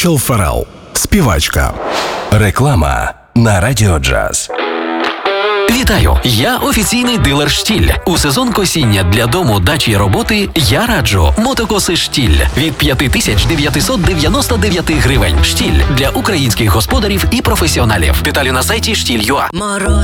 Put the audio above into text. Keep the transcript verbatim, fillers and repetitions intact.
Рейчел Фаррелл, співачка. Реклама на Радіо Джаз. Вітаю! Я офіційний дилер «Штіль». У сезон косіння для дому, дачі й роботи я раджу мотокоси «Штіль» від п'ять тисяч дев'ятсот дев'яносто дев'ять гривень. «Штіль» для українських господарів і професіоналів. Деталі на сайті штіль крапка ю а.